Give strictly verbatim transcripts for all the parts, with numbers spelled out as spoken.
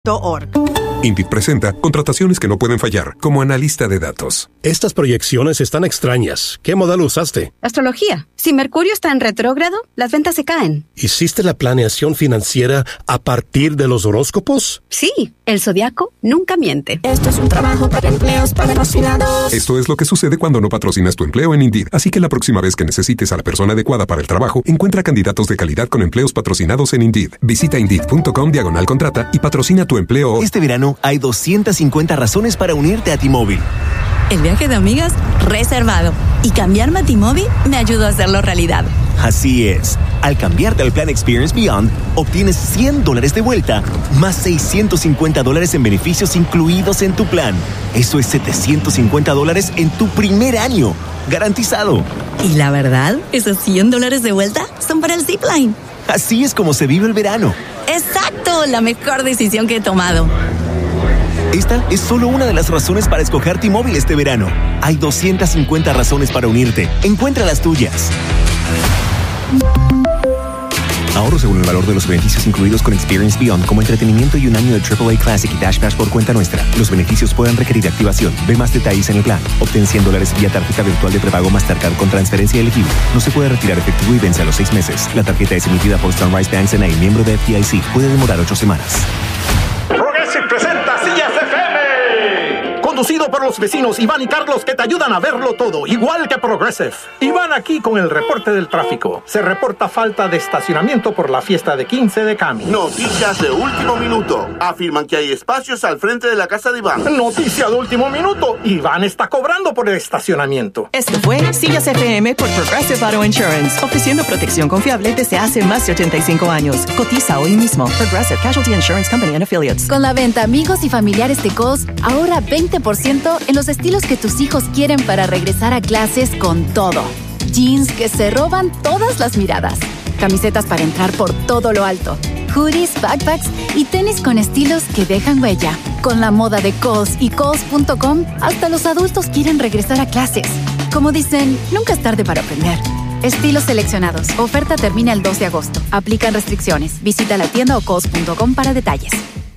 Indeed presenta contrataciones que no pueden fallar, como analista de datos. Estas proyecciones están extrañas. ¿Qué modelo usaste? Astrología. Si Mercurio está en retrógrado, las ventas se caen. ¿Hiciste la planeación financiera a partir de los horóscopos? Sí, el zodiaco nunca miente. Esto es un trabajo para empleos patrocinados. Esto es lo que sucede cuando no patrocinas tu empleo en Indeed. Así que la próxima vez que necesites a la persona adecuada para el trabajo, encuentra candidatos de calidad con empleos patrocinados en Indeed. Visita Indeed.com diagonal contrata y patrocina tu empleo hoy. Este verano hay doscientas cincuenta razones para unirte a T-Mobile. El viaje de amigas reservado. Y cambiarme a T-Mobile me ayudó a hacerlo realidad. Así es. Al cambiarte al plan Experience Beyond, obtienes cien dólares de vuelta, más seiscientos cincuenta dólares en beneficios incluidos en tu plan. Eso es setecientos cincuenta dólares en tu primer año. Garantizado. Y la verdad, esos cien dólares de vuelta son para el Zipline. Así es como se vive el verano. ¡Exacto! La mejor decisión que he tomado. Esta es solo una de las razones para escoger T-Mobile este verano. Hay doscientas cincuenta razones para unirte. Encuentra las tuyas. Ahorro según el valor de los beneficios incluidos con Experience Beyond, como entretenimiento y un año de triple A Classic y Dash Pass por cuenta nuestra. Los beneficios pueden requerir activación. Ve más detalles en el plan. Obtén cien dólares vía tarjeta virtual de prepago Mastercard con transferencia elegible. No se puede retirar efectivo y vence a los seis meses. La tarjeta es emitida por Sunrise Banks N A, miembro de F D I C. Puede demorar ocho semanas. Progressive presenta Sillas F M. Conducido por los vecinos Iván y Carlos, que te ayudan a verlo todo, igual que Progressive. Iván aquí con el reporte del tráfico. Se reporta falta de estacionamiento por la fiesta de quince de Cami. Noticias de último minuto. Afirman que hay espacios al frente de la casa de Iván. Noticia de último minuto. Iván está cobrando por el estacionamiento. Esto fue Sillas F M por Progressive Auto Insurance, ofreciendo protección confiable desde hace más de ochenta y cinco años. Cotiza hoy mismo. Progressive Casualty Insurance Company and Affiliates. Con la venta Amigos y Familiares de Kohl's, ahorra veinte por ciento en los estilos que tus hijos quieren para regresar a clases con todo. Jeans que se roban todas las miradas. Camisetas para entrar por todo lo alto. Hoodies, backpacks y tenis con estilos que dejan huella. Con la moda de Kohl's y Kohl's punto com, hasta los adultos quieren regresar a clases. Como dicen, nunca es tarde para aprender. Estilos seleccionados. Oferta termina el dos de agosto. Aplican restricciones. Visita la tienda o kohls punto com para detalles.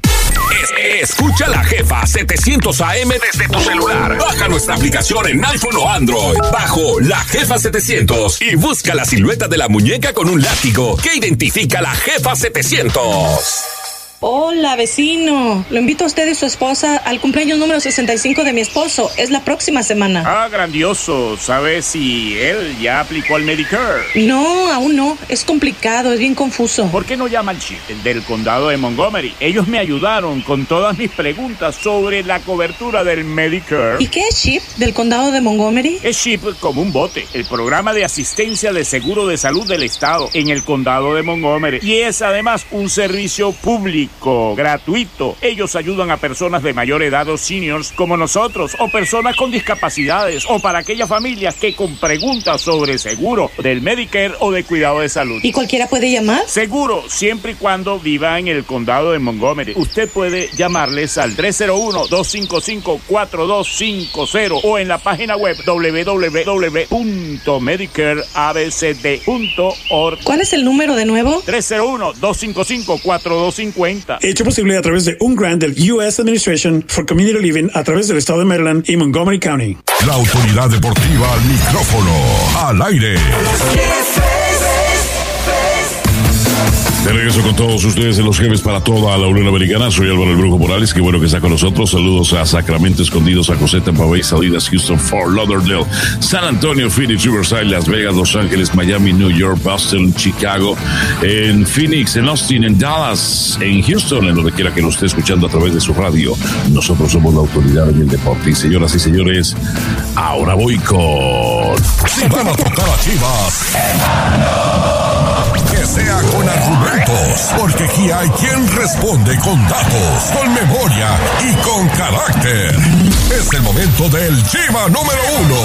Escucha La Jefa setecientos A M desde tu celular. Baja nuestra aplicación en iPhone o Android. Bajo La Jefa setecientos y busca la silueta de la muñeca con un látigo que identifica La Jefa setecientos. Hola, vecino. Lo invito a usted y su esposa al cumpleaños número sesenta y cinco de mi esposo. Es la próxima semana. Ah, grandioso. ¿Sabes si él ya aplicó al Medicare? No, aún no. Es complicado, es bien confuso. ¿Por qué no llama al chip del condado de Montgomery? Ellos me ayudaron con todas mis preguntas sobre la cobertura del Medicare. ¿Y qué es chip del condado de Montgomery? Es chip como un bote. El programa de asistencia de seguro de salud del estado en el condado de Montgomery. Y es además un servicio público gratuito. Ellos ayudan a personas de mayor edad o seniors como nosotros, o personas con discapacidades, o para aquellas familias que con preguntas sobre seguro del Medicare o de cuidado de salud. ¿Y cualquiera puede llamar? Seguro, siempre y cuando viva en el condado de Montgomery. Usted puede llamarles al tres cero uno, dos cinco cinco, cuatro dos cinco cero o en la página web doble u doble u doble u punto medicare a b c d punto org. ¿Cuál es el número de nuevo? tres cero uno, dos cinco cinco, cuatro dos cinco cero. Hecho posible a través de un grant del U S Administration for Community Living a través del estado de Maryland y Montgomery County. La autoridad deportiva al micrófono, al aire. De regreso con todos ustedes en los jefes para toda la Unión Americana. Soy Álvaro el Brujo Morales, qué bueno que está con nosotros. Saludos a Sacramento, Escondidos, a José, Tampa Bay, Salinas, Houston, Fort Lauderdale, San Antonio, Phoenix, Riverside, Las Vegas, Los Ángeles, Miami, New York, Boston, Chicago, en Phoenix, en Austin, en Dallas, en Houston, en donde quiera que nos esté escuchando a través de su radio. Nosotros somos la autoridad en el deporte. Y señoras y señores, ahora voy con... Si van a tocar a Chivas, que sea con argumentos, porque aquí hay quien responde con datos, con memoria y con carácter. Es el momento del Chiva número uno.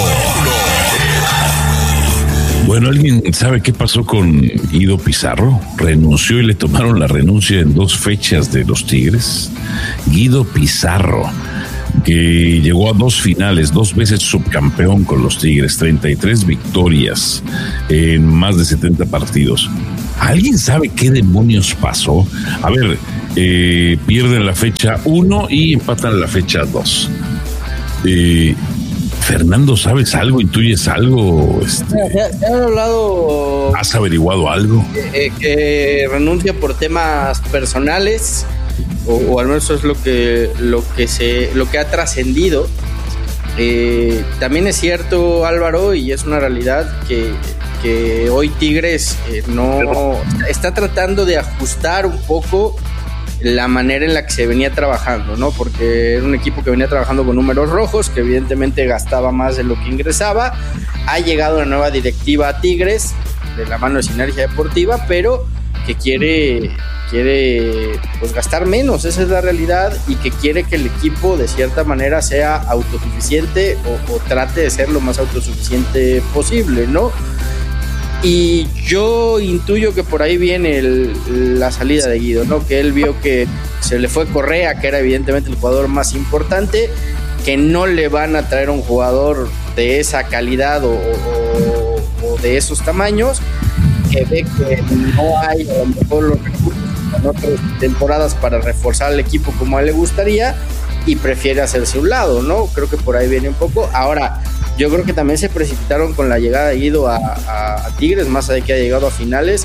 Bueno, ¿alguien sabe qué pasó con Guido Pizarro? Renunció y le tomaron la renuncia en dos fechas de los Tigres. Guido Pizarro, que llegó a dos finales, dos veces subcampeón con los Tigres, treinta y tres victorias en más de setenta partidos. ¿Alguien sabe qué demonios pasó? A ver, eh, pierden la fecha uno y empatan la fecha dos. Eh, Fernando, ¿sabes algo? ¿Intuyes algo? Este, se, se ha hablado... ¿Has averiguado algo? Eh, que renuncia por temas personales, o, o al menos eso es lo que, lo que, se, lo que ha trascendido. Eh, también es cierto, Álvaro, y es una realidad que, que hoy Tigres eh, no está tratando de ajustar un poco la manera en la que se venía trabajando, ¿no? Porque era un equipo que venía trabajando con números rojos, que evidentemente gastaba más de lo que ingresaba. Ha llegado una nueva directiva a Tigres, de la mano de Sinergia Deportiva, pero que quiere, quiere pues gastar menos, esa es la realidad, y que quiere que el equipo de cierta manera sea autosuficiente o, o trate de ser lo más autosuficiente posible, ¿no? Y yo intuyo que por ahí viene el, la salida de Guido, ¿no? Que él vio que se le fue Correa, que era evidentemente el jugador más importante, que no le van a traer un jugador de esa calidad o, o, o de esos tamaños, que ve que no hay a lo mejor los recursos en otras temporadas para reforzar al equipo como a él le gustaría, y prefiere hacerse un lado, ¿no? Creo que por ahí viene un poco. Ahora, yo creo que también se precipitaron con la llegada de Guido a, a, a Tigres, más allá de que ha llegado a finales.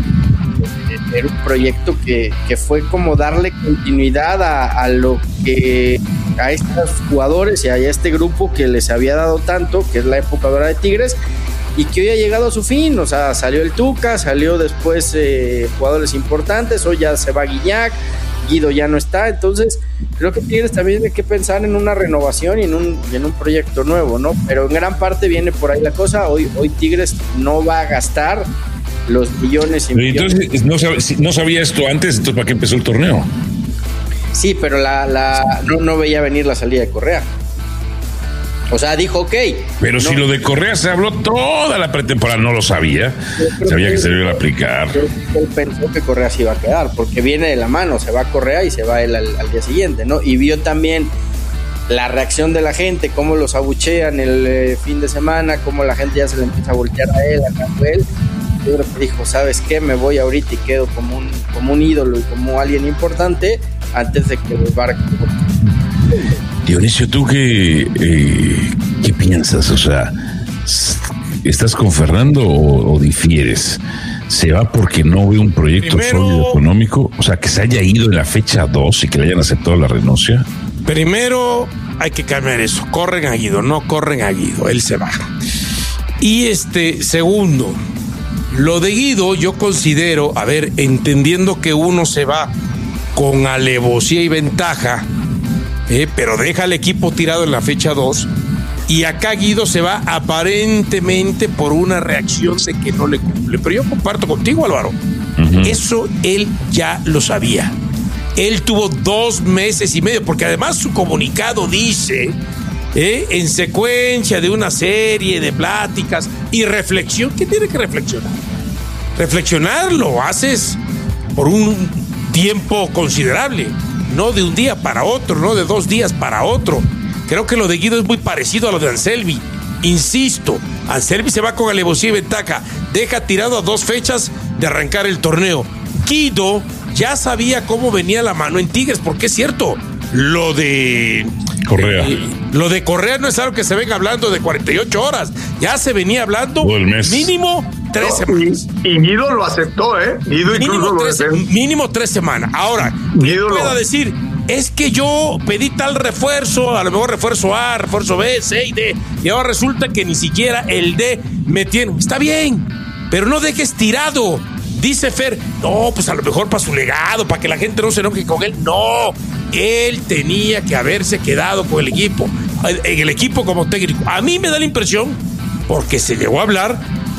Era un proyecto que, que fue como darle continuidad a, a lo que a estos jugadores y a este grupo que les había dado tanto, que es la época dorada de Tigres, y que hoy ha llegado a su fin. O sea, salió el Tuca, salió después eh, jugadores importantes, hoy ya se va Guiñac, Guido ya no está. Entonces creo que Tigres también tiene que pensar en una renovación y en un, y en un proyecto nuevo, ¿no? Pero en gran parte viene por ahí la cosa. Hoy, hoy Tigres no va a gastar los millones y millones. Entonces, no sabía, no sabía esto antes, entonces ¿para qué empezó el torneo? Sí, pero la, la no, no veía venir la salida de Correa. O sea, dijo, ok. Pero no, si lo de Correa se habló toda la pretemporada, no lo sabía. Sabía que, que se le iba a aplicar. Él pensó que Correa se iba a quedar, porque viene de la mano, se va a Correa y se va él al, al día siguiente, ¿no? Y vio también la reacción de la gente, cómo los abuchean el eh, fin de semana, cómo la gente ya se le empieza a voltear a él, a él. Yo creo que dijo, ¿sabes qué? Me voy ahorita y quedo como un, como un ídolo y como alguien importante antes de que los barcos... Dionisio, ¿tú qué, eh, qué piensas? O sea, ¿estás con Fernando o, o difieres? ¿Se va porque no ve un proyecto Primero, sólido económico? O sea, que se haya ido en la fecha dos y que le hayan aceptado la renuncia. Primero hay que cambiar eso. Corren a Guido, no corren a Guido, él se va. Y este, segundo, lo de Guido yo considero, a ver, entendiendo que uno se va con alevosía y ventaja, Eh, pero deja al equipo tirado en la fecha dos, y acá Guido se va aparentemente por una reacción de que no le cumple. Pero yo comparto contigo, Álvaro, uh-huh. Eso él ya lo sabía. Él tuvo dos meses y medio, porque además su comunicado dice, eh, en secuencia de una serie de pláticas y reflexión. ¿Qué tiene que reflexionar? Reflexionar lo haces por un tiempo considerable, no de un día para otro, no de dos días para otro. Creo que lo de Guido es muy parecido a lo de Anselmi. Insisto, Anselmi se va con alevosía y ventaja, deja tirado a dos fechas de arrancar el torneo. Guido ya sabía cómo venía la mano en Tigres, porque es cierto, lo de Correa. Eh, lo de Correa no es algo que se venga hablando de cuarenta y ocho horas, ya se venía hablando mínimo tres no, semanas. Y, y Guido lo aceptó, ¿eh? Guido mínimo, incluso tres, lo mínimo tres semanas. Ahora, Guido pueda lo... decir, es que yo pedí tal refuerzo, a lo mejor refuerzo A, refuerzo B, C y D, y ahora resulta que ni siquiera el D me tiene. Está bien, pero no dejes tirado. Dice Fer, no, pues a lo mejor para su legado, para que la gente no se enoje con él. No, él tenía que haberse quedado con el equipo, en el equipo como técnico. A mí me da la impresión, porque se llegó a hablar,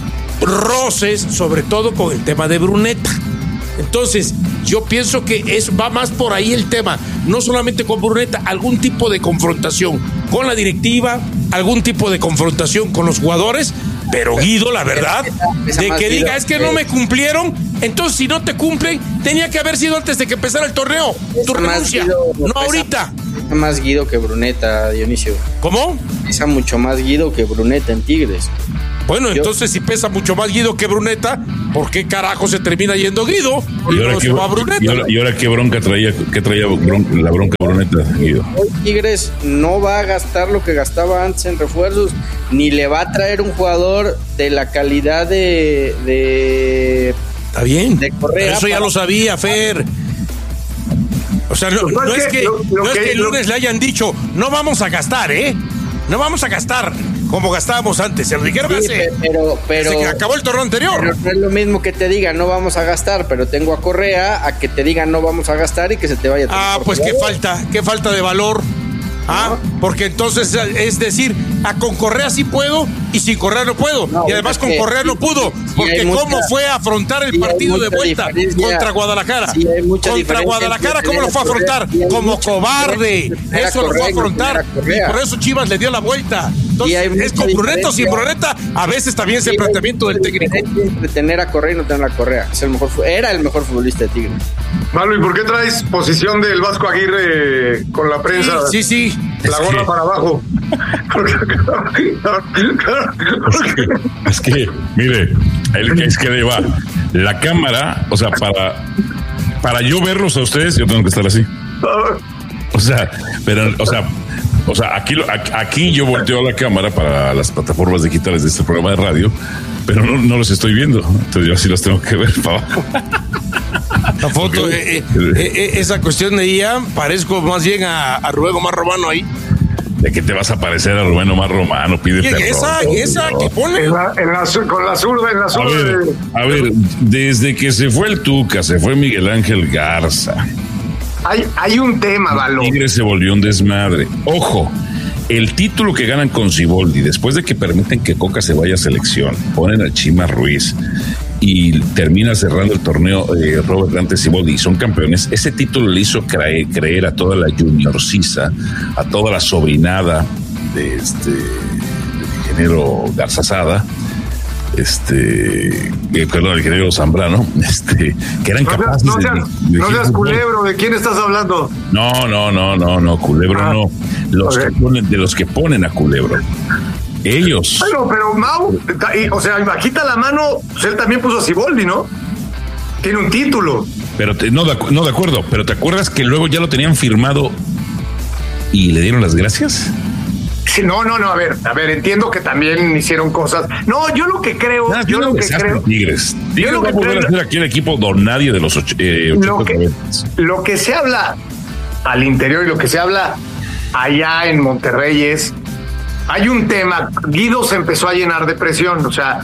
roces, sobre todo con el tema de Bruneta. Entonces, yo pienso que es, va más por ahí el tema, no solamente con Bruneta, algún tipo de confrontación con la directiva, algún tipo de confrontación con los jugadores, pero Guido, la verdad, de que diga, es que no me cumplieron, entonces si no te cumplen, tenía que haber sido antes de que empezara el torneo, tu renuncia, no ahorita. Pesa más Guido que Bruneta, Dionisio. ¿Cómo? Pesa mucho más Guido que Bruneta en Tigres. Bueno, Yo... entonces si pesa mucho más Guido que Bruneta, ¿por qué carajo se termina yendo Guido? Y, ¿Y, ahora, no qué, se va Bruneta? y, ahora, ¿Y ahora qué bronca traía, qué traía bronca, la bronca Bruneta, Guido? Hoy Tigres no va a gastar lo que gastaba antes en refuerzos, ni le va a traer un jugador de la calidad de... de Está bien, de Correa. Eso ya para... lo sabía, Fer. O sea, no, no, es que, lo, lo no que, es que el lunes lo... le hayan dicho, no vamos a gastar, ¿eh? No vamos a gastar como gastábamos antes. Se lo dijeron sí, hace, pero, pero, desde que acabó el torneo anterior. Pero no es lo mismo que te digan, no vamos a gastar, pero tengo a Correa, a que te digan, no vamos a gastar y que se te vaya. Ah, pues qué falta, qué falta de valor. Ah, porque entonces es decir, a con Correa sí puedo y sin Correa no puedo. No, y además con Correa no pudo, porque sí cómo mucha, fue a afrontar el sí partido de vuelta contra Guadalajara. Sí contra Guadalajara, ¿cómo lo fue a afrontar? Como cobarde. Eso lo fue a afrontar. Y por eso Chivas le dio la vuelta. Entonces, es con Bruneta o sin Bruneta, a veces también es el planteamiento del técnico. De tener a Correa y no tener a Correa. Es el mejor, era el mejor futbolista de Tigres. Malo, ¿y por qué traes posición del Vasco Aguirre con la prensa? Sí, sí. sí. La gorra que... para abajo. Es que, es que mire, el, es que le va la cámara, o sea, para para yo verlos a ustedes, yo tengo que estar así. O sea, pero, o sea, o sea, aquí, aquí yo volteo la cámara para las plataformas digitales de este programa de radio, pero no, no los estoy viendo. Entonces yo así los tengo que ver para abajo. La foto, eh, eh, eh, esa cuestión de Ian, parezco más bien a, a Rubén Omar Romano ahí. ¿De qué te vas a parecer a Rubén Omar Romano? Pide perdón. Esa, esa que pone. En la, en la, con la zurda, en la zurda. A ver, de... a ver, desde que se fue el Tuca, se fue Miguel Ángel Garza. Hay, hay un tema, Valo. Tigres se volvió un desmadre. Ojo, el título que ganan con Siboldi, después de que permiten que Coca se vaya a selección, ponen a Chima Ruiz y termina cerrando el torneo eh, Robert Dante Siboldi y son campeones. Ese título le hizo creer, creer a toda la juniorcisa, a toda la sobrinada de este del ingeniero Garzazada, este eh, perdón, el ingeniero Zambrano, este que eran no capaces seas, no seas, de, de, no seas culebro, ¿de quién estás hablando? No, no, no, no, no, culebro ah, no. Los okay. que ponen, de los que ponen a culebro. Ellos. Bueno, pero Mau, o sea, bajita la mano, pues él también puso a Siboldi, ¿no? Tiene un título. Pero te, no, de, no de acuerdo, pero ¿te acuerdas que luego ya lo tenían firmado y le dieron las gracias? Sí, no, no, no, a ver, a ver, entiendo que también hicieron cosas. No, yo lo que creo, no, yo lo que creo. Tigres. Tigres va a volver a ser aquí el equipo don nadie de los eh, lo que, lo que se habla al interior y lo que se habla allá en Monterrey es. Hay un tema, Guido se empezó a llenar de presión, o sea,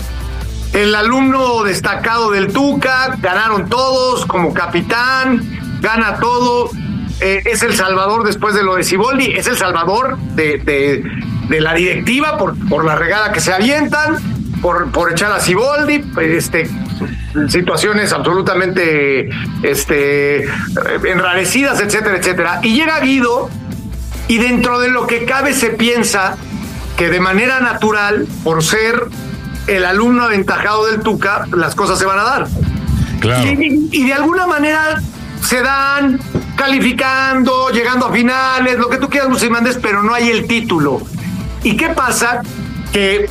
el alumno destacado del Tuca, ganaron todos como capitán, gana todo, eh, es el salvador después de lo de Siboldi, es el salvador de, de, de la directiva por, por la regada que se avientan, por, por echar a Siboldi, este, situaciones absolutamente este, enrarecidas, etcétera, etcétera. Y llega Guido. Y dentro de lo que cabe se piensa que de manera natural, por ser el alumno aventajado del Tuca, las cosas se van a dar. Claro. Y, y de alguna manera se dan calificando, llegando a finales, lo que tú quieras, Luis Méndez, pero no hay el título. ¿Y qué pasa? Que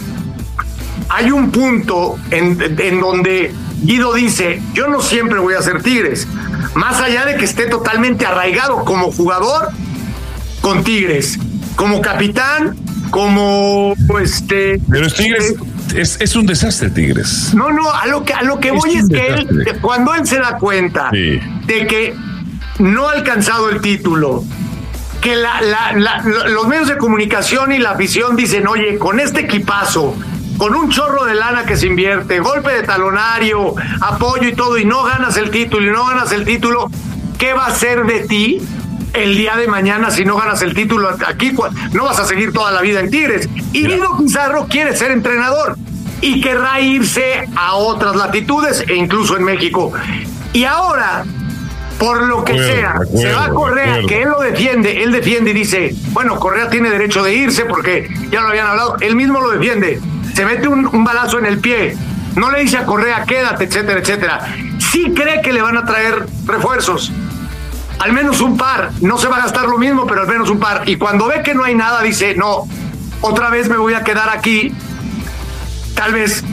hay un punto en, en donde Guido dice, yo no siempre voy a ser Tigres, más allá de que esté totalmente arraigado como jugador con Tigres, como capitán, como este. Pero es Tigres, eh, es, es un desastre, Tigres. No, no, a lo que a lo que es voy es que él, cuando él se da cuenta sí. de que no ha alcanzado el título, que la, la, la, los medios de comunicación y la afición dicen, oye, con este equipazo, con un chorro de lana que se invierte, golpe de talonario, apoyo y todo, y no ganas el título, y no ganas el título, ¿qué va a ser de ti el día de mañana si no ganas el título aquí? No vas a seguir toda la vida en Tigres. Y Guido Pizarro quiere ser entrenador y querrá irse a otras latitudes e incluso en México. Y ahora, por lo que acuerdo, sea, acuerdo, se va a Correa, que él lo defiende, él defiende y dice, bueno, Correa tiene derecho de irse porque ya lo habían hablado, él mismo lo defiende, se mete un, un balazo en el pie, no le dice a Correa, quédate, etcétera, etcétera. Sí cree que le van a traer refuerzos, al menos un par, no se va a gastar lo mismo, pero al menos un par. Y cuando ve que no hay nada, dice, no, otra vez me voy a quedar aquí, tal vez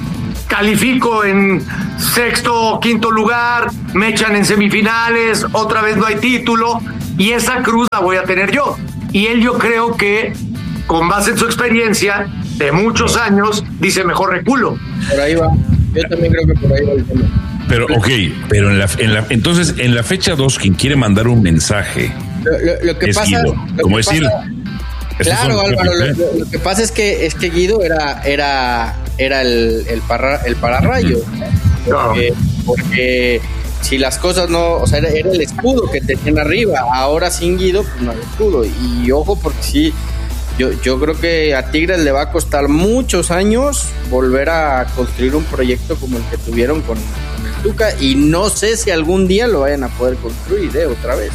califico en sexto o quinto lugar, me echan en semifinales, otra vez no hay título, y esa cruz la voy a tener yo. Y él, yo creo que, con base en su experiencia de muchos años, dice mejor reculo. Por ahí va. Yo también creo que por ahí va el tema. Pero, ok, pero en la, en la, entonces, en la fecha dos, quien quiere mandar un mensaje lo, lo, lo que es pasa, Guido. Lo Como que decir... Pasa, claro, Álvaro, lo, lo, lo que pasa es que, es que Guido era, era, era el, el, parra, el pararrayo. Porque, porque si las cosas no... O sea, era, era el escudo que tenían arriba. Ahora sin Guido, pues no hay escudo. Y ojo, porque sí... Yo, yo creo que a Tigres le va a costar muchos años volver a construir un proyecto como el que tuvieron con, con el Tuca, y no sé si algún día lo vayan a poder construir ¿eh? otra vez.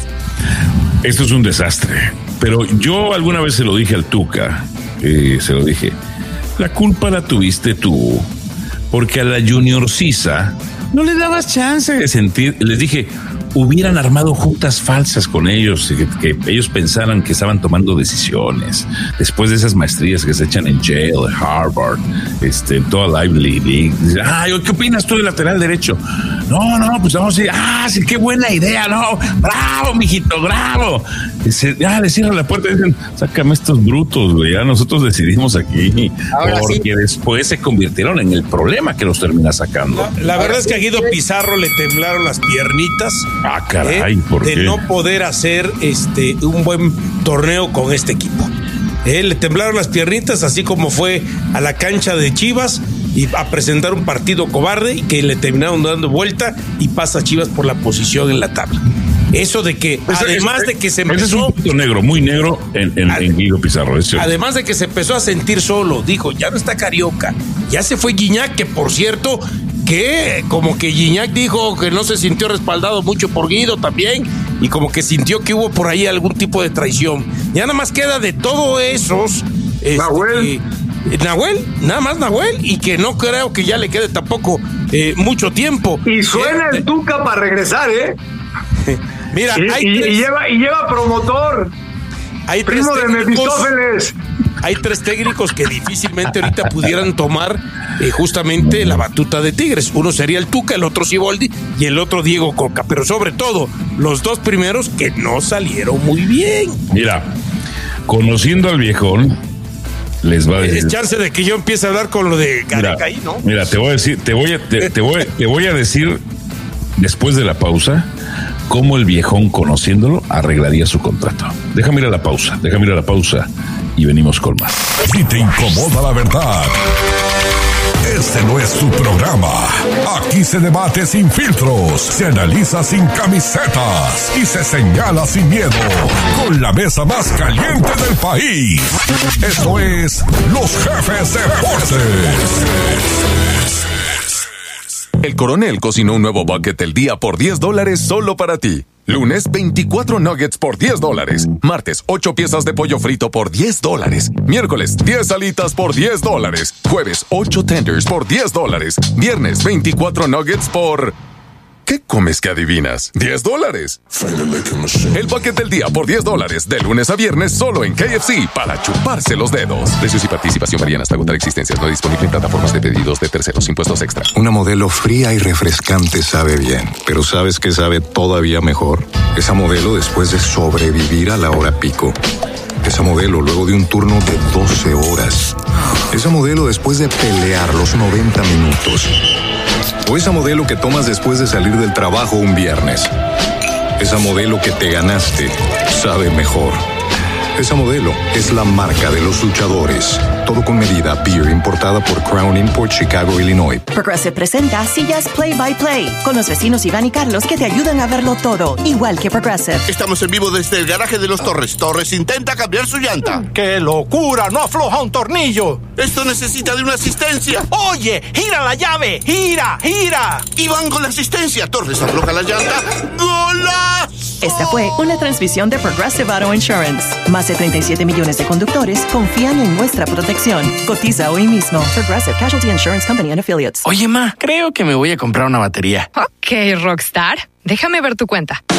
Esto es un desastre, pero yo alguna vez se lo dije al Tuca, eh, se lo dije, la culpa la tuviste tú, porque a la Junior Sisa no le dabas chance de sentir, les dije, hubieran armado juntas falsas con ellos, que, que ellos pensaran que estaban tomando decisiones después de esas maestrías que se echan en Yale, Harvard, este, en toda la Ivy League. Ay, ¿qué opinas tú del lateral derecho? No, no, pues vamos a ir, ah, sí, qué buena idea, no, bravo, mijito, bravo. Dice, ya le cierran la puerta y dicen, sácame estos brutos, güey, ya nosotros decidimos aquí. Ahora porque sí, después se convirtieron en el problema que los termina sacando. La, la verdad es que a Guido Pizarro le temblaron las piernitas. Ah, caray, eh, ¿por de qué? no poder hacer este un buen torneo con este equipo. Eh, le temblaron las piernitas, así como fue a la cancha de Chivas y a presentar un partido cobarde y que le terminaron dando vuelta y pasa Chivas por la posición en la tabla. Eso de que, Ese, además ese, de que se ese empezó... es un punto negro, muy negro en, en, ad, en Guido Pizarro. Además de que se empezó a sentir solo, dijo, ya no está Carioca, ya se fue Gignac, que por cierto, que como que Gignac dijo que no se sintió respaldado mucho por Guido también, y como que sintió que hubo por ahí algún tipo de traición. Ya nada más queda de todos esos... Este, Nahuel. Eh, Nahuel, nada más Nahuel, y que no creo que ya le quede tampoco eh, mucho tiempo. Y suena eh, el Tuca para regresar, ¿eh? Mira, y, hay y, tres, y, lleva, y lleva promotor. Hay primo tres de Mefistófeles. Hay tres técnicos que difícilmente ahorita pudieran tomar eh, justamente la batuta de Tigres. Uno sería el Tuca, el otro Siboldi y el otro Diego Coca. Pero sobre todo, los dos primeros que no salieron muy bien. Mira, conociendo al viejón, les va a decir. Es chance de que yo empiece a hablar con lo de Careca ahí, ¿no? Mira, te voy a decir, te voy a, te, te voy, te voy a decir después de la pausa cómo el viejón, conociéndolo, arreglaría su contrato. Déjame ir a la pausa, déjame ir a la pausa y venimos con más. Si te incomoda la verdad, este no es tu programa. Aquí se debate sin filtros, se analiza sin camisetas y se señala sin miedo, con la mesa más caliente del país. Esto es Los Jefes Deportes. El Coronel cocinó un nuevo bucket del día por diez dólares solo para ti. Lunes, veinticuatro nuggets por diez dólares. Martes, ocho piezas de pollo frito por diez dólares. Miércoles, diez alitas por diez dólares. Jueves, ocho tenders por diez dólares. Viernes, veinticuatro nuggets por... ¿Qué comes que adivinas? diez dólares. El bucket del día por diez dólares. De lunes a viernes solo en K F C para chuparse los dedos. Precios y participación varían hasta agotar existencias. No disponible en plataformas de pedidos de terceros. Impuestos extra. Una modelo fría y refrescante sabe bien. Pero ¿sabes qué sabe todavía mejor? Esa modelo después de sobrevivir a la hora pico. Esa modelo luego de un turno de doce horas. Esa modelo después de pelear los noventa minutos. O esa modelo que tomas después de salir del trabajo un viernes. Esa modelo que te ganaste sabe mejor. Esa modelo es la marca de los luchadores. Todo con medida. Beer importada por Crown Import, Chicago, Illinois. Progressive presenta sillas Play by Play con los vecinos Iván y Carlos que te ayudan a verlo todo, igual que Progressive. Estamos en vivo desde el garaje de los Torres. Torres intenta cambiar su llanta. ¡Qué locura! ¡No afloja un tornillo! Esto necesita de una asistencia. ¡Oye! ¡Gira la llave! ¡Gira! ¡Gira! Y van con la asistencia. Torres afloja la llanta. ¡Golazo! Esta fue una transmisión de Progressive Auto Insurance. Más de treinta y siete millones de conductores confían en nuestra protección. Cotiza hoy mismo. Progressive Casualty Insurance Company and Affiliates. Oye, ma, creo que me voy a comprar una batería. Ok, Rockstar. Déjame ver tu cuenta.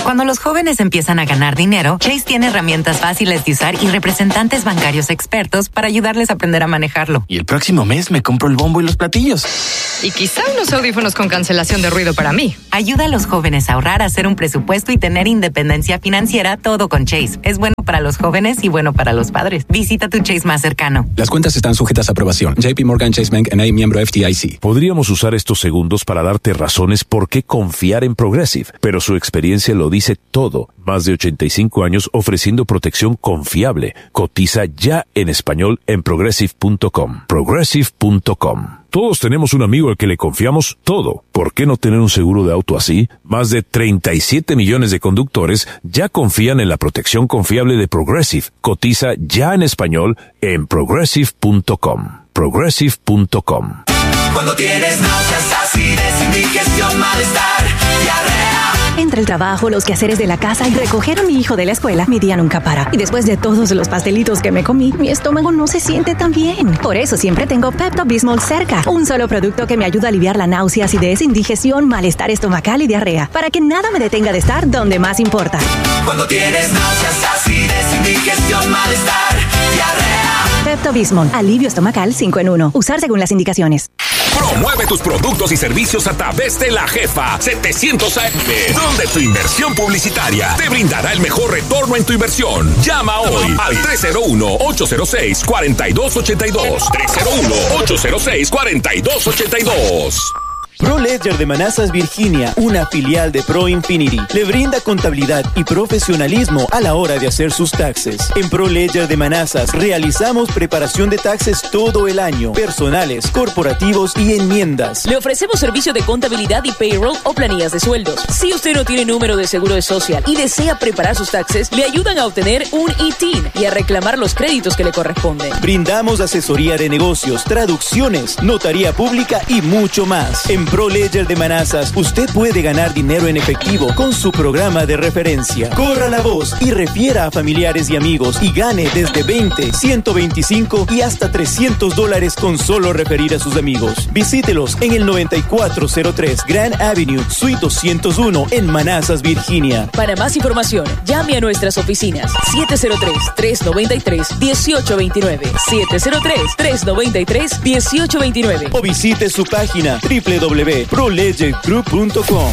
Cuando los jóvenes empiezan a ganar dinero, Chase tiene herramientas fáciles de usar y representantes bancarios expertos para ayudarles a aprender a manejarlo. Y el próximo mes me compro el bombo y los platillos. Y quizá unos audífonos con cancelación de ruido para mí. Ayuda a los jóvenes a ahorrar, a hacer un presupuesto y tener independencia financiera, todo con Chase. Es bueno para los jóvenes y bueno para los padres. Visita tu Chase más cercano. Las cuentas están sujetas a aprobación. J P Morgan Chase Bank N A, miembro F D I C. Podríamos usar estos segundos para darte razones por qué confiar en Progressive, pero su experiencia lo dice todo. Más de ochenta y cinco años ofreciendo protección confiable. Cotiza ya en español en progressive punto com. progressive punto com. Todos tenemos un amigo al que le confiamos todo. ¿Por qué no tener un seguro de auto así? Más de treinta y siete millones de conductores ya confían en la protección confiable de Progressive. Cotiza ya en español en progressive punto com. progressive punto com. Cuando tienes náuseas, acidez, indigestión, malestar, diarrea. Entre el trabajo, los quehaceres de la casa y recoger a mi hijo de la escuela, mi día nunca para. Y después de todos los pastelitos que me comí, mi estómago no se siente tan bien. Por eso siempre tengo Pepto-Bismol cerca. Un solo producto que me ayuda a aliviar la náusea, acidez, indigestión, malestar estomacal y diarrea. Para que nada me detenga de estar donde más importa. Cuando tienes náuseas, acidez, indigestión, malestar, diarrea. Pepto-Bismol, alivio estomacal cinco en uno. Usar según las indicaciones. Promueve tus productos y servicios a través de La Jefa setecientos A M, donde tu inversión publicitaria te brindará el mejor retorno en tu inversión. Llama hoy al tres cero uno, ocho cero seis, cuatro dos ocho dos. tres cero uno, ocho cero seis, cuatro dos ocho dos. ProLedger de Manassas, Virginia, una filial de ProInfinity, le brinda contabilidad y profesionalismo a la hora de hacer sus taxes. En ProLedger de Manassas realizamos preparación de taxes todo el año, personales, corporativos y enmiendas. Le ofrecemos servicio de contabilidad y payroll o planillas de sueldos. Si usted no tiene número de seguro de social y desea preparar sus taxes, le ayudan a obtener un I T I N y a reclamar los créditos que le corresponden. Brindamos asesoría de negocios, traducciones, notaría pública y mucho más. En ProLedger de Manassas, usted puede ganar dinero en efectivo con su programa de referencia. Corra la voz y refiera a familiares y amigos y gane desde veinte, ciento veinticinco y hasta trescientos dólares con solo referir a sus amigos. Visítelos en el noventa y cuatro cero tres Grand Avenue, Suite doscientos uno en Manassas, Virginia. Para más información, llame a nuestras oficinas siete cero tres, tres nueve tres, uno ocho dos nueve, siete cero tres, tres nueve tres, uno ocho dos nueve o visite su página doble u doble u doble u punto pro ledger group punto com.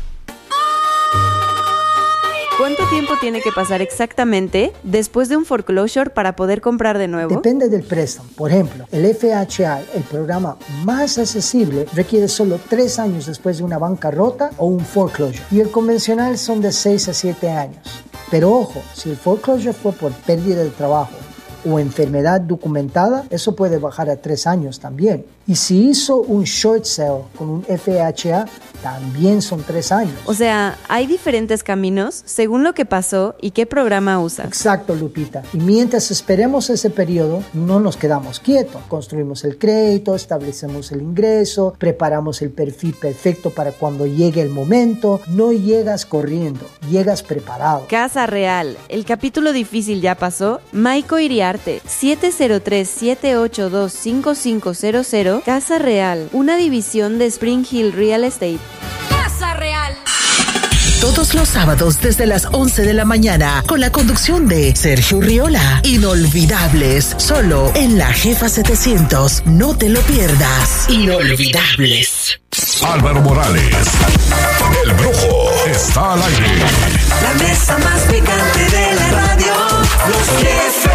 ¿Cuánto tiempo tiene que pasar exactamente después de un foreclosure para poder comprar de nuevo? Depende del préstamo. Por ejemplo, el F H A, el programa más accesible, requiere solo tres años después de una bancarrota o un foreclosure. Y el convencional son de seis a siete años. Pero ojo, si el foreclosure fue por pérdida de trabajo o enfermedad documentada, eso puede bajar a tres años también. Y si hizo un short sale con un F H A, también son tres años. O sea, hay diferentes caminos según lo que pasó y qué programa usas. Exacto, Lupita. Y mientras esperemos ese periodo, no nos quedamos quietos. Construimos el crédito, establecemos el ingreso, preparamos el perfil perfecto para cuando llegue el momento. No llegas corriendo, llegas preparado. Casa Real. El capítulo difícil ya pasó. Maiko Iriarte, siete cero tres, siete ocho dos, cinco cinco cero cero. Casa Real, una división de Spring Hill Real Estate. Casa Real. Todos los sábados desde las once de la mañana con la conducción de Sergio Riola. Inolvidables, solo en La Jefa setecientos. No te lo pierdas. Inolvidables. Álvaro Morales, el Brujo, está al aire. La mesa más picante de la radio, Los Jefes.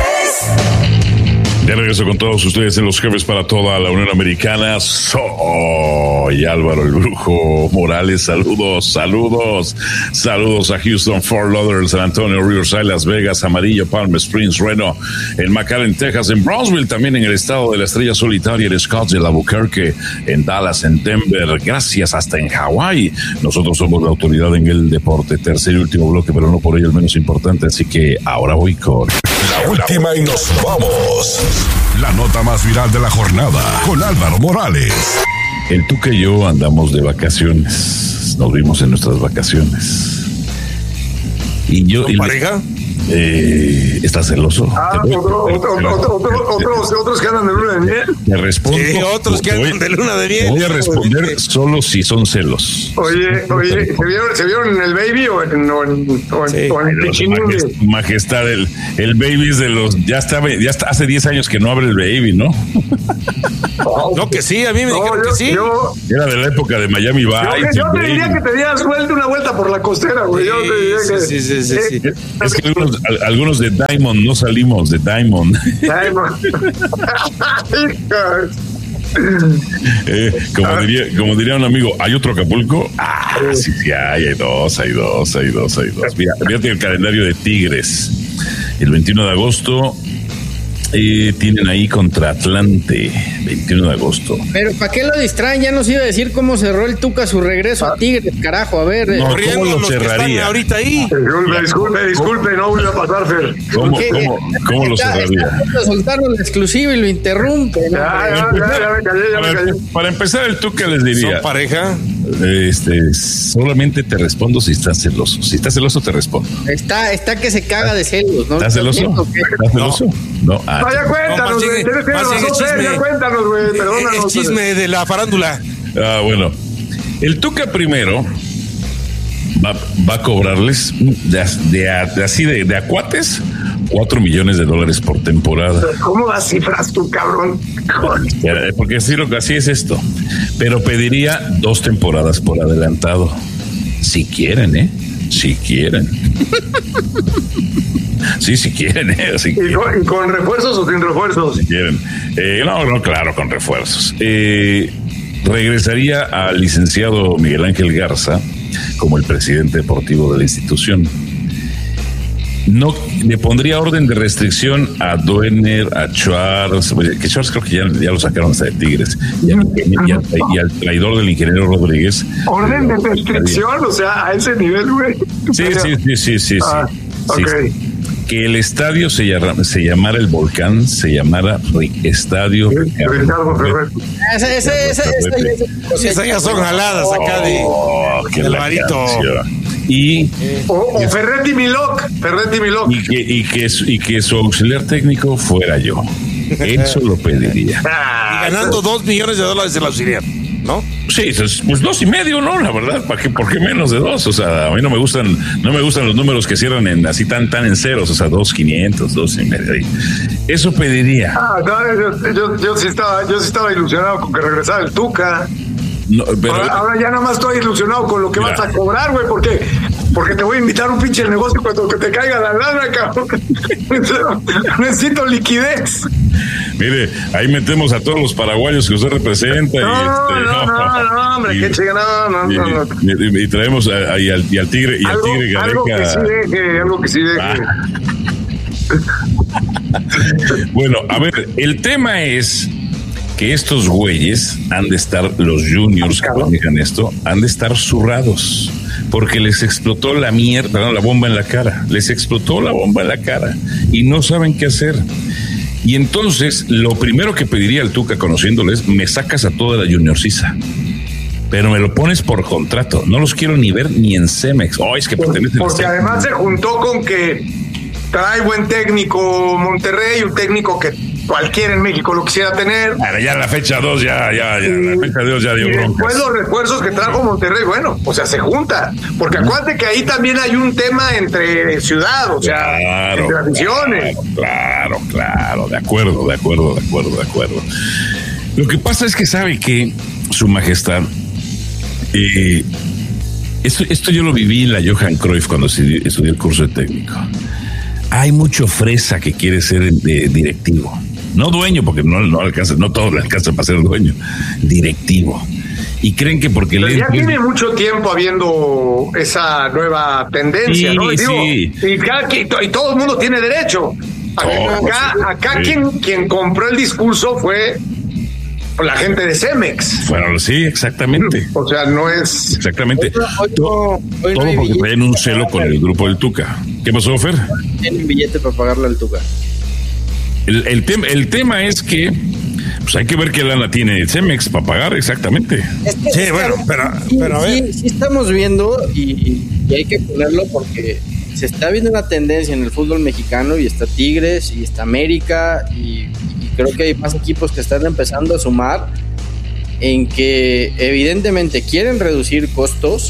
De regreso con todos ustedes en Los Jefes para toda la Unión Americana. Soy Álvaro el Brujo Morales. Saludos, saludos, saludos a Houston, Fort Lauderdale, San Antonio, Riverside, Las Vegas, Amarillo, Palm Springs, Reno, en McAllen, Texas, en Brownsville, también en el estado de la Estrella Solitaria, en Scottsdale, Albuquerque, en Dallas, en Denver, gracias, hasta en Hawái. Nosotros somos la autoridad en el deporte. Tercer y último bloque, pero no por ello el menos importante, así que ahora voy con la última y nos vamos. La nota más viral de la jornada con Álvaro Morales. El Tuca y yo andamos de vacaciones. Nos vimos en nuestras vacaciones. Y yo. ¿Con y pareja? Eh, ¿Estás celoso? Ah, otro, otro, otro, otro, otros, otros que andan de luna de miel. Te respondo. Sí, otros que andan de luna de miel. Voy a responder solo si son celos. Oye, oye, ¿se vieron, ¿se vieron en el Baby o en, o en, o en, Sí, o en el Pichinín? majestad, majestad, el, el Baby es de los. Ya estaba, ya está, hace diez años que no abre el Baby, ¿no? No, que sí, a mí me no, dijeron yo, que sí. Yo, Era de la época de Miami Vice. Yo, yo te diría que te dieras vuelta una vuelta por la costera, güey. Sí, yo te diría que. Sí, sí, sí, sí, sí. Es que algunos, algunos de Diamond no salimos de Diamond. Diamond. eh, como, diría, como diría un amigo, ¿hay otro Acapulco? Ah, sí, sí, hay, hay dos, hay dos, hay dos, hay dos. Mira, fíjate el calendario de Tigres. El veintiuno de agosto eh, tienen ahí contra Atlante, veintiuno de agosto. Pero ¿para qué lo distraen? Ya nos iba a decir cómo cerró el Tuca su regreso a Tigres, carajo, a ver. No, ¿cómo lo cerraría? Ahorita ahí. Disculpe, disculpe, disculpe, no voy a pasar, Fer. ¿Cómo, cómo, cómo lo cerraría? Está soltaron la exclusiva y lo interrumpe. ¿no? Ya, ya, ya, ya me callé, ya me Para, callé. para empezar, el Tuca les diría. ¿Son pareja? Este, solamente te respondo si estás celoso. Si estás celoso, te respondo. Está, está que se caga de celos, ¿no? ¿Estás celoso? ¿Estás celoso? No. Ah, No, ya cuéntanos, güey. Tienes que razón, ya cuéntanos, güey. Perdónanos. El chisme de la farándula. Ah, bueno. El Tuca primero va, va a cobrarles de, de, de así de, de acuates cuatro millones de dólares por temporada. ¿Cómo das cifras tú, cabrón? Porque así, lo, así es esto. Pero pediría dos temporadas por adelantado. Si quieren, ¿eh? Si quieren. Sí, si quieren, ¿eh? Si ¿Y, quieren. con, ¿Y con refuerzos o sin refuerzos? Si quieren. Eh, no, no, claro, con refuerzos. Eh, regresaría al licenciado Miguel Ángel Garza como el presidente deportivo de la institución. No, le pondría orden de restricción a Duener, a Schwartz, que Schwartz creo que ya, ya lo sacaron hasta de Tigres, y al, y, al, y al traidor del ingeniero Rodríguez. ¿Orden de restricción? O sea, a ese nivel, güey. Sí, sí, sí, sí, sí. Ah, sí, okay. sí. Que el estadio se, llama, se llamara el Volcán, se llamara Estadio Ricardo Ferrer. Ese, ese, ese, ese, Esas ya son jaladas acá de oh, del varito. Y o, o Ferretti Milok, Ferretti Milok. Y que, y, que su, y que su auxiliar técnico fuera yo. Eso lo pediría. Y ganando dos millones de dólares el auxiliar, ¿no? Sí, pues dos y medio, ¿no? La verdad, ¿para qué, ¿por qué menos de dos? O sea, a mí no me gustan, no me gustan los números que cierran en así tan, tan en ceros, o sea, dos quinientos, dos y medio. Eso pediría. Ah, no, yo, yo, yo sí estaba, yo sí estaba ilusionado con que regresara el Tuca. No, pero, ahora, ahora ya nada más estoy ilusionado con lo que mira, vas a cobrar, güey, porque porque te voy a invitar a un pinche negocio cuando que te caiga la lana, cabrón. Necesito liquidez. Mire, ahí metemos a todos los paraguayos que usted representa. No, y este, no, no, no, no, hombre, y, qué chica, no, no, y, no, no. Y, y traemos a, a, y, al, y al tigre, y algo, al tigre algo que Gareca. sí deje, algo que sí deje. Ah. Bueno, a ver, el tema es que estos güeyes han de estar, los juniors que manejan esto, han de estar zurrados, porque les explotó la mierda, perdón, la bomba en la cara, les explotó la bomba en la cara y no saben qué hacer. Y entonces, lo primero que pediría el Tuca, conociéndoles, me sacas a toda la juniorcisa, pero me lo pones por contrato, no los quiero ni ver ni en Cemex. Oh, es que pertenecen porque a además se juntó con que trae buen técnico Monterrey, un técnico que cualquiera en México lo quisiera tener. Bueno, ya la fecha dos, ya, ya, ya, la fecha dos ya dio y broncas. después los refuerzos que trajo Monterrey, bueno, o sea, se junta. Porque acuérdate que ahí también hay un tema entre ciudad, o sea, claro, entre aficiones. Claro, claro, claro, de acuerdo, de acuerdo, de acuerdo, de acuerdo. Lo que pasa es que sabe que Su Majestad, eh, esto, esto yo lo viví en la Johan Cruyff cuando estudié, estudié el curso de técnico. Hay mucho fresa que quiere ser eh, directivo. No dueño, porque no, no alcanza, no todo le alcanza para ser dueño. Directivo. Y creen que porque Pero le. ya tiene mucho tiempo habiendo esa nueva tendencia, sí, ¿no? Y, digo, sí. y, cada, y todo el mundo tiene derecho. Acá, acá sí. quien, quien compró el discurso fue la gente de Cemex. Bueno, sí, exactamente. O sea, no es. Exactamente. Hoy no, hoy todo no, hoy no todo porque traen un celo con el grupo del Tuca. ¿Qué pasó, Fer? Tienen un billete para pagarle al Tuca. El, el, tema, el tema es que pues hay que ver qué lana tiene el Cemex para pagar exactamente. Es que, sí, es bueno, que, pero, sí, pero a ver. Sí, sí estamos viendo y, y hay que ponerlo porque se está viendo una tendencia en el fútbol mexicano y está Tigres y está América y, y creo que hay más equipos que están empezando a sumar en que evidentemente quieren reducir costos,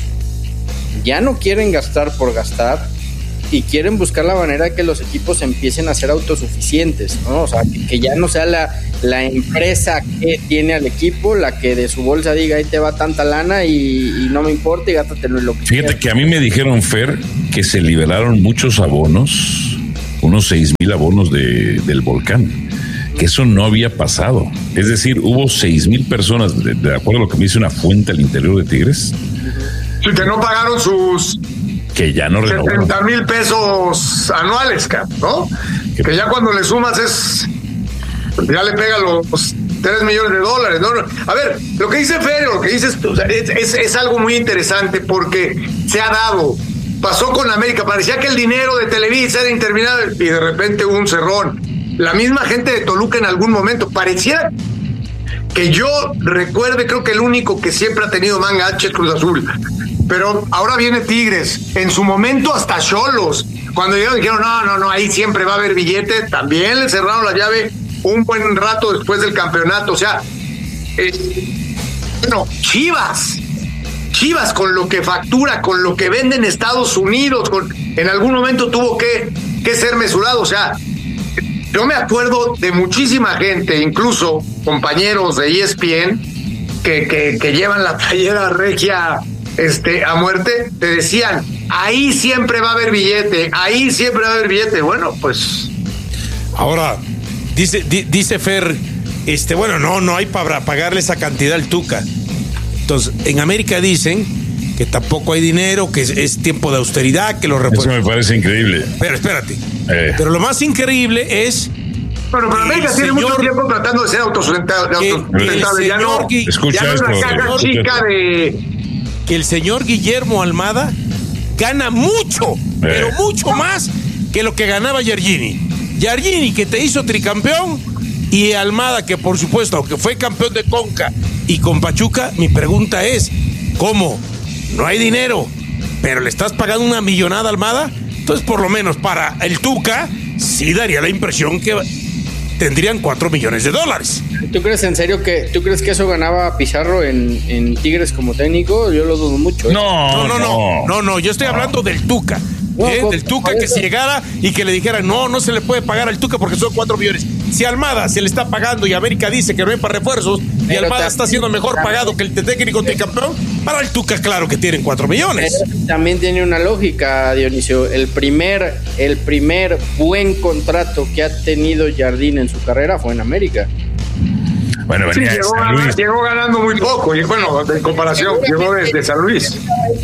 ya no quieren gastar por gastar y quieren buscar la manera de que los equipos empiecen a ser autosuficientes, ¿no? O sea, que, que ya no sea la, la empresa que tiene al equipo la que de su bolsa diga ahí te va tanta lana y, y no me importa y gástatelo en lo que Fíjate quieras. que a mí me dijeron, Fer, que se liberaron muchos abonos, unos seis mil abonos de, del Volcán, que eso no había pasado. Es decir, hubo seis mil personas, de, de acuerdo a lo que me dice una fuente al interior de Tigres, Sí, que no pagaron sus que ya no renovaron. setenta mil pesos anuales, ¿no? Que ya cuando le sumas es, ya le pega los tres millones de dólares, ¿no? A ver, lo que dice Fer, lo que dices tú, o sea, es, es, es algo muy interesante porque se ha dado. Pasó con América, parecía que el dinero de Televisa era interminable y de repente hubo un cerrón. La misma gente de Toluca en algún momento, pareciera que yo recuerde, creo que el único que siempre ha tenido manga ancha es Cruz Azul. Pero ahora viene Tigres, en su momento hasta Xolos, cuando llegaron dijeron, no, no, no, ahí siempre va a haber billete, también le cerraron la llave un buen rato después del campeonato, o sea, eh, bueno, Chivas, Chivas con lo que factura, con lo que vende en Estados Unidos, con, en algún momento tuvo que, que ser mesurado, o sea, yo me acuerdo de muchísima gente, incluso compañeros de E S P N, que, que, que llevan la playera regia este, a muerte, te decían, ahí siempre va a haber billete, ahí siempre va a haber billete. Bueno, pues... Ahora, dice, di, dice Fer, este, bueno, no, no hay para pagarle esa cantidad al Tuca. Entonces, en América dicen que tampoco hay dinero, que es, es tiempo de austeridad, que los repuestos... Eso me parece increíble. Pero espérate. Eh. Pero lo más increíble es... Bueno, pero América tiene señor, mucho tiempo tratando de ser autosustentable. Que, ya no, escucha ya no es la esto, caja chica de... Que el señor Guillermo Almada gana mucho, eh. pero mucho más que lo que ganaba Giardini. Giardini, que te hizo tricampeón, y Almada, que por supuesto, aunque fue campeón de Conca y con Pachuca, mi pregunta es, ¿cómo? No hay dinero, pero le estás pagando una millonada a Almada. Entonces, por lo menos para el Tuca, sí daría la impresión que tendrían cuatro millones de dólares. ¿Tú crees en serio que tú crees que eso ganaba Pizarro en, en Tigres como técnico? Yo lo dudo mucho. ¿eh? No, no, no, no, no, no, yo estoy hablando del Tuca. No, ¿eh? pues, Del Tuca que si llegara y que le dijera, no, no se le puede pagar al Tuca porque son cuatro millones. Si Almada se le está pagando y América dice que no hay para refuerzos y pero Almada también, está siendo mejor también, pagado que el técnico tricampeón, para el Tuca claro que tienen cuatro millones. También tiene una lógica, Dionisio. El primer, el primer buen contrato que ha tenido Jardín en su carrera fue en América. Bueno, sí, llegó, San Luis. llegó ganando muy poco y bueno, en comparación, llegó desde San Luis.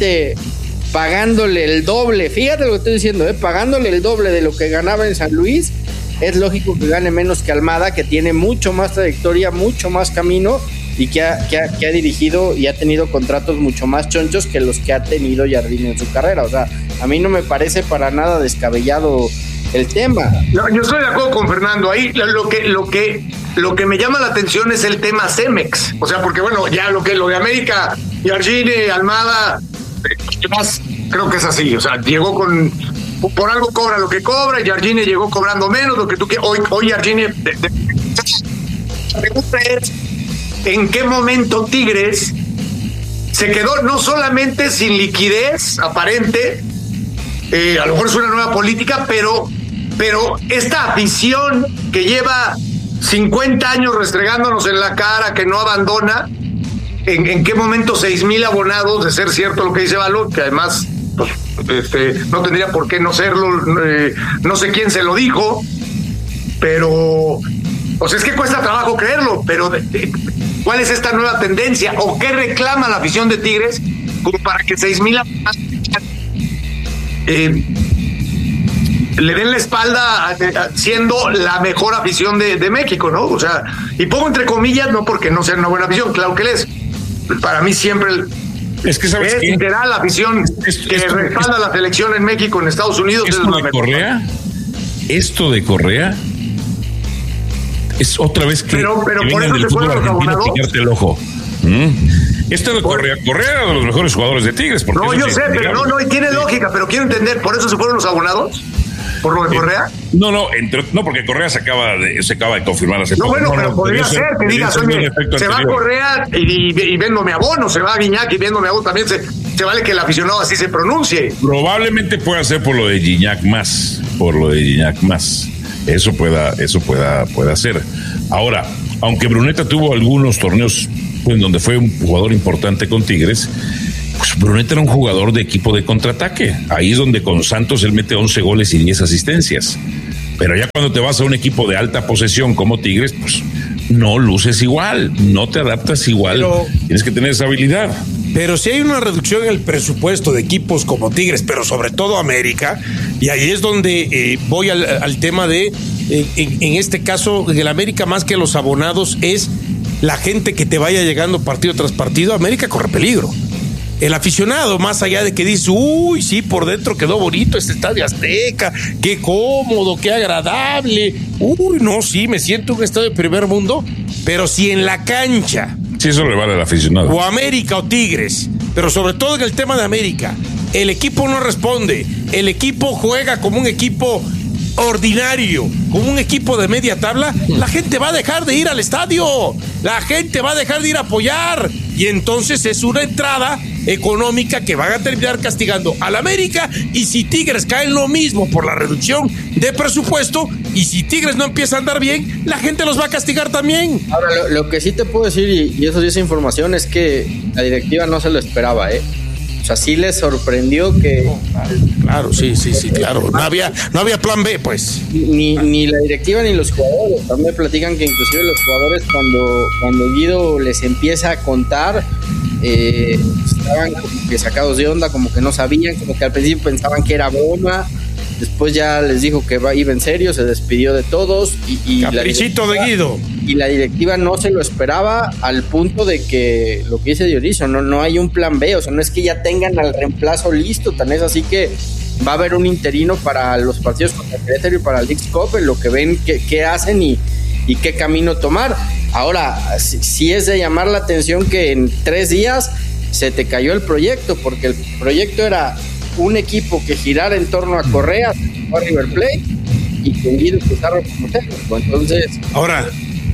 Pagándole el doble, fíjate lo que estoy diciendo, ¿eh? Pagándole el doble de lo que ganaba en San Luis, es lógico que gane menos que Almada, que tiene mucho más trayectoria, mucho más camino y que ha, que ha, que ha dirigido y ha tenido contratos mucho más chonchos que los que ha tenido Jardín en su carrera. O sea, a mí no me parece para nada descabellado el tema. No, yo estoy de acuerdo con Fernando. Ahí lo que, lo que, lo que me llama la atención es el tema Cemex. O sea, porque bueno, ya lo que lo de América, Jardine, Almada, más creo que es así. O sea, llegó con por algo cobra lo que cobra, y Jardine llegó cobrando menos lo que tú quieres. Hoy, hoy Jardine. De, de, la pregunta es: ¿en qué momento Tigres se quedó no solamente sin liquidez aparente? Eh, a lo mejor es una nueva política, pero, pero esta afición que lleva cincuenta años restregándonos en la cara, que no abandona, ¿en, en qué momento seis mil abonados, de ser cierto lo que dice Valo, que además pues, este, no tendría por qué no serlo, eh, no sé quién se lo dijo, pero o sea, es que cuesta trabajo creerlo, pero de, de, ¿cuál es esta nueva tendencia? ¿O qué reclama la afición de Tigres como para que seis mil abonados Eh, le den la espalda a, a, siendo la mejor afición de, de México, ¿no? O sea, y pongo entre comillas, no porque no sea una buena afición, claro que es. Para mí siempre es que sabes es qué? literal la afición esto, que esto, respalda esto, la selección en México, en Estados Unidos. Esto es de Correa, esto de Correa es otra vez que, pero, pero que por vengan eso del se fútbol fueron los argentino a picarte el ojo. ¿Mm? Este de Correa, Correa era de los mejores jugadores de Tigres. Porque no, yo sé, pero no, no, y tiene lógica, pero quiero entender, ¿por eso se fueron los abonados? ¿Por lo de Correa? Eh, no, no, entre, no, porque Correa se acaba de, se acaba de confirmar hace No, poco. bueno, no, pero no, podría ser que digas, oye, se va Correa y, y, y vendo mi abono, se va Guiñac y vendo mi abono, también se, se vale que el aficionado así se pronuncie. Probablemente pueda ser por lo de Guiñac más, por lo de Guiñac más. Eso pueda, eso pueda, pueda ser. Ahora, aunque Bruneta tuvo algunos torneos en donde fue un jugador importante con Tigres, pues Bruneta era un jugador de equipo de contraataque. Ahí es donde con Santos él mete once goles y diez asistencias. Pero ya cuando te vas a un equipo de alta posesión como Tigres, pues no luces igual, no te adaptas igual. Pero, tienes que tener esa habilidad. Pero si hay una reducción en el presupuesto de equipos como Tigres, pero sobre todo América, y ahí es donde eh, voy al, al tema de, eh, en, en este caso, en el América más que los abonados es la gente que te vaya llegando partido tras partido. América corre peligro. El aficionado, más allá de que dice, uy, sí, por dentro quedó bonito este estadio Azteca, qué cómodo, qué agradable, uy, no, sí, me siento un estadio de primer mundo, pero si en la cancha, sí, eso le vale al aficionado, o América o Tigres, pero sobre todo en el tema de América, el equipo no responde, el equipo juega como un equipo ordinario, como un equipo de media tabla, la gente va a dejar de ir al estadio, la gente va a dejar de ir a apoyar, y entonces es una entrada económica que van a terminar castigando al América, y si Tigres cae en lo mismo por la reducción de presupuesto, y si Tigres no empieza a andar bien, la gente los va a castigar también. Ahora, lo, lo que sí te puedo decir, y, y eso sí es información, es que la directiva no se lo esperaba, ¿eh? O sea, sí les sorprendió que... Claro, sí, sí, sí, claro. No había, no había plan B, pues. Ni, ni la directiva ni los jugadores. También me platican que inclusive los jugadores cuando, cuando Guido les empieza a contar, eh, estaban como que sacados de onda, como que no sabían, como que al principio pensaban que era broma. Después ya les dijo que iba en serio, se despidió de todos. Y, y Caprichito de Guido. Y la directiva no se lo esperaba, al punto de que, lo que dice Dionisio, no, no hay un plan B, o sea, no es que ya tengan al reemplazo listo, tan es así que va a haber un interino para los partidos contra Querétaro y para el Leagues Cup, en lo que ven qué, qué hacen y, y qué camino tomar. Ahora, si, si es de llamar la atención que en tres días se te cayó el proyecto, porque el proyecto era un equipo que girara en torno a Correa, a River Plate, y que Guido Pizarro como técnico. Entonces, ahora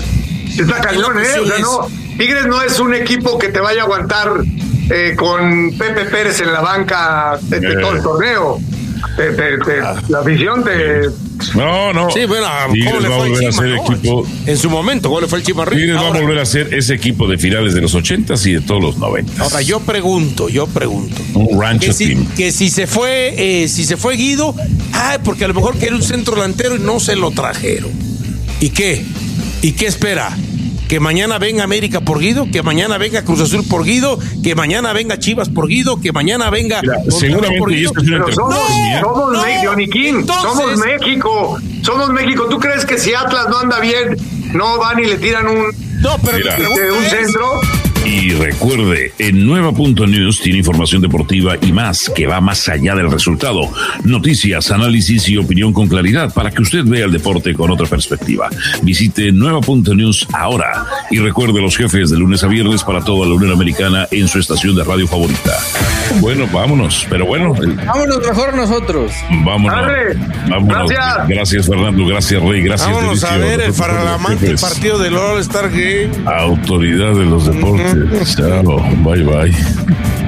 está cañón, ¿eh? O sea, no, Tigres no es un equipo que te vaya a aguantar eh, con Pepe Pérez en la banca de, de todo el torneo. Te, te, te, la afición te... No, no. Sí, bueno, ¿cómo le fue el Chima, ¿no? Equipo... En su momento, ¿cómo le fue el Chima Ríos? Tigres va a volver a ser ese equipo de finales de los ochentas y de todos los noventas. Ahora, yo pregunto, yo pregunto. Un rancho que si, team. Que si se fue, eh, si se fue Guido, ay, porque a lo mejor quería un centro delantero y no se lo trajeron. ¿Y qué? ¿Y qué espera? Que mañana venga América por Guido, que mañana venga Cruz Azul por Guido, que mañana venga Chivas por Guido, que mañana venga... Mira, seguramente por Guido. Pero somos, no, somos no, México, entonces... somos México, somos México. ¿Tú crees que si Atlas no anda bien, no van y le tiran un, no, pero Mira, un es... centro? Y recuerde, en Nueva punto news tiene información deportiva y más que va más allá del resultado. Noticias, análisis y opinión con claridad para que usted vea el deporte con otra perspectiva. Visite Nueva punto news ahora y recuerde los jefes de lunes a viernes para toda la Unión Americana en su estación de radio favorita. Bueno, vámonos, pero bueno. El... Vámonos mejor nosotros. Vámonos. Dale. Vámonos. Gracias. Gracias, Fernando. Gracias, Rey. Gracias, Vámonos Delicio. a ver el faralamante partido del All-Star Game. Autoridad de los deportes. Chao. Bye, bye.